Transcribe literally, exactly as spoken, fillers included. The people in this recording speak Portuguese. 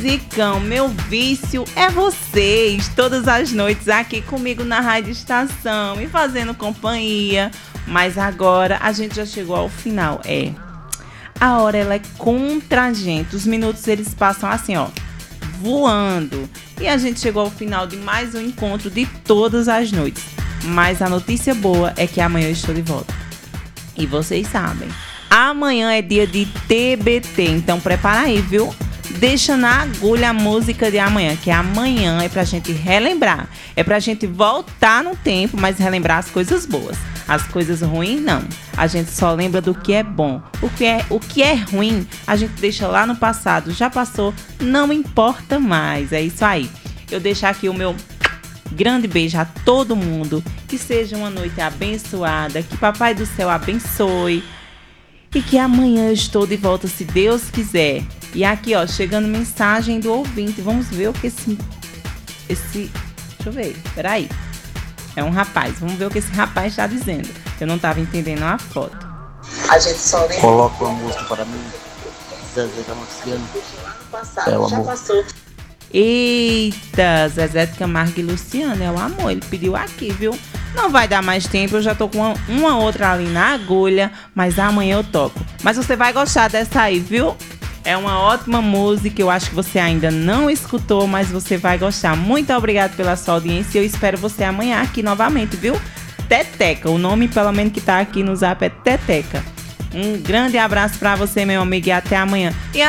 musicão, meu vício é vocês, todas as noites aqui comigo na Rádio Estação e fazendo companhia. Mas agora a gente já chegou ao final, é. A hora ela é contra a gente, os minutos eles passam assim, ó, voando. E a gente chegou ao final de mais um encontro de todas as noites. Mas a notícia boa é que amanhã eu estou de volta. E vocês sabem, amanhã é dia de T B T, então prepara aí, viu? Deixa na agulha a música de amanhã, que amanhã é pra gente relembrar. É pra gente voltar no tempo, mas relembrar as coisas boas. As coisas ruins, não. A gente só lembra do que é bom. O que é, o que é ruim, a gente deixa lá no passado. Já passou, não importa mais. É isso aí. Eu deixo aqui o meu grande beijo a todo mundo. Que seja uma noite abençoada. Que Papai do Céu abençoe. E que amanhã eu estou de volta, se Deus quiser. E aqui, ó, chegando mensagem do ouvinte. Vamos ver o que esse... esse deixa eu ver, peraí. É um rapaz, vamos ver o que esse rapaz está dizendo. Eu não estava entendendo a foto. A gente só lembra... Coloca uma música para mim. Zezé Camargo. É o amor. Passou. Eita, Zezé de Camargo e Luciano, é o amor. Ele pediu aqui, viu? Não vai dar mais tempo, eu já tô com uma, uma outra ali na agulha, mas amanhã eu toco. Mas você vai gostar dessa aí, viu? É uma ótima música, eu acho que você ainda não escutou, mas você vai gostar. Muito obrigada pela sua audiência e eu espero você amanhã aqui novamente, viu? Teteca, o nome pelo menos que tá aqui no zap é Teteca. Um grande abraço pra você, meu amigo, e até amanhã. E